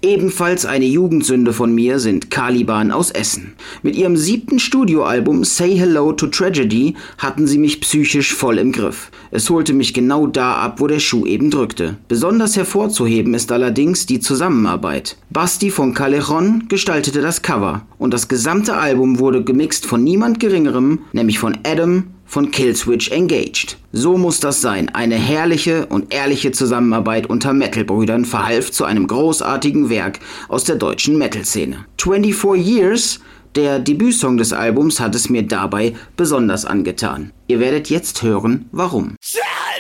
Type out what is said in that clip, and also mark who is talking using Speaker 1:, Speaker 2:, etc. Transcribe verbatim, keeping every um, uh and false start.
Speaker 1: Ebenfalls eine Jugendsünde von mir sind Caliban aus Essen. Mit ihrem siebten Studioalbum Say Hello to Tragedy hatten sie mich psychisch voll im Griff. Es holte mich genau da ab, wo der Schuh eben drückte. Besonders hervorzuheben ist allerdings die Zusammenarbeit. Basti von Callejon gestaltete das Cover und das gesamte Album wurde gemixt von niemand Geringerem, nämlich von Adam von Killswitch Engaged. So muss das sein. Eine herrliche und ehrliche Zusammenarbeit unter Metal-Brüdern verhalf zu einem großartigen Werk aus der deutschen Metal-Szene. twenty-four Years, der Debütsong des Albums, hat es mir dabei besonders angetan. Ihr werdet jetzt hören, warum.